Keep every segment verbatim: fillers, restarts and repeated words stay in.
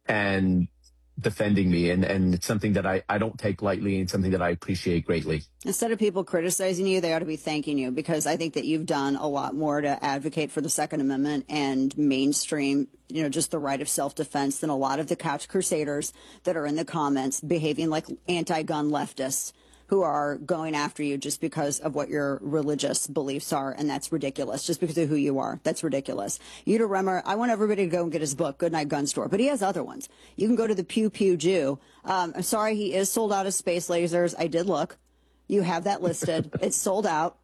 and defending me. And, and it's something that I, I don't take lightly and something that I appreciate greatly. Instead of people criticizing you, they ought to be thanking you, because I think that you've done a lot more to advocate for the Second Amendment and mainstream, you know, just the right of self-defense than a lot of the couch crusaders that are in the comments behaving like anti-gun leftists who are going after you just because of what your religious beliefs are. And that's ridiculous. Just because of who you are. That's ridiculous. Yuta Remmer, I want everybody to go and get his book, Goodnight Gun Store, but he has other ones. You can go to the Pew Pew Jew. Um, I'm sorry, he is sold out of space lasers. I did look. You have that listed. It's sold out.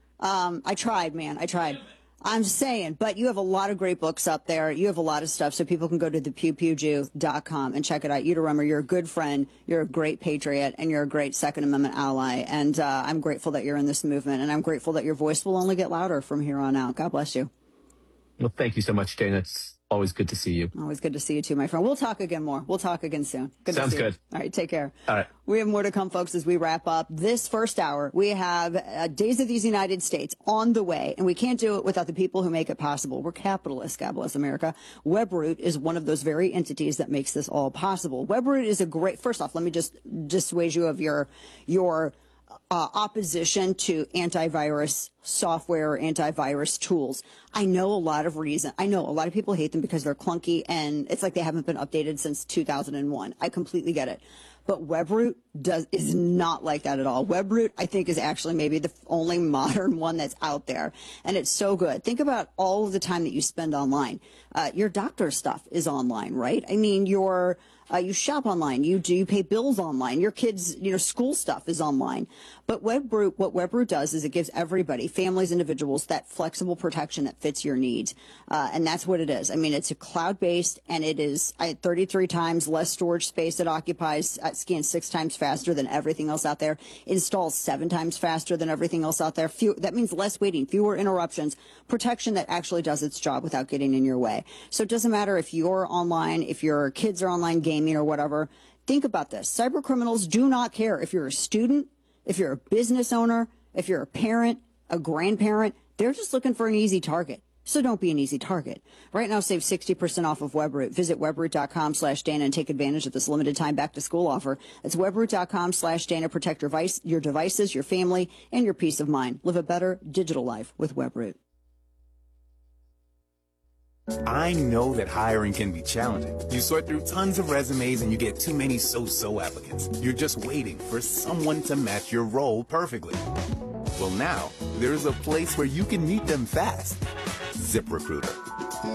Um, I tried, man. I tried. I'm just saying, but you have a lot of great books up there. You have a lot of stuff, so people can go to the pew pew jew dot com and check it out. Yuta Remmer, you're a good friend, you're a great patriot, and you're a great Second Amendment ally. And uh, I'm grateful that you're in this movement, and I'm grateful that your voice will only get louder from here on out. God bless you. Well, thank you so much, Dana. It's always good to see you. Always good to see you too, my friend. We'll talk again more. We'll talk again soon. Good Sounds to see good. You. All right, take care. All right. We have more to come, folks, as we wrap up this first hour. We have uh, Days of these United States on the way, and we can't do it without the people who make it possible. We're capitalists, God bless America. Webroot is one of those very entities that makes this all possible. Webroot is a great, first off, let me just dissuade you of your, your, Uh, opposition to antivirus software or antivirus tools. I know a lot of reason. I know a lot of people hate them because they're clunky and it's like they haven't been updated since two thousand one. I completely get it. But Webroot does is not like that at all. Webroot, I think, is actually maybe the only modern one that's out there. And it's so good. Think about all of the time that you spend online. Uh, your doctor's stuff is online, right? I mean, your Uh, you shop online, you do you pay bills online, your kids, you know, school stuff is online. But Webroot, what Webroot does is it gives everybody, families, individuals, that flexible protection that fits your needs. Uh, and that's what it is. I mean, it's a cloud-based, and it is uh, thirty-three times less storage space it occupies, uh, scans six times faster than everything else out there, installs seven times faster than everything else out there. Few, that means less waiting, fewer interruptions, protection that actually does its job without getting in your way. So it doesn't matter if you're online, if your kids are online gaming, or whatever. Think about this. Cyber criminals do not care if you're a student, if you're a business owner, if you're a parent, a grandparent. They're just looking for an easy target. So don't be an easy target. Right now, save sixty percent off of Webroot. Visit webroot dot com slash Dana and take advantage of this limited time back to school offer. That's webroot dot com slash Dana. Protect your, vice, your devices, your family, and your peace of mind. Live a better digital life with Webroot. I know that hiring can be challenging. You sort through tons of resumes and you get too many so-so applicants. You're just waiting for someone to match your role perfectly. Well, now there's a place where you can meet them fast. ZipRecruiter.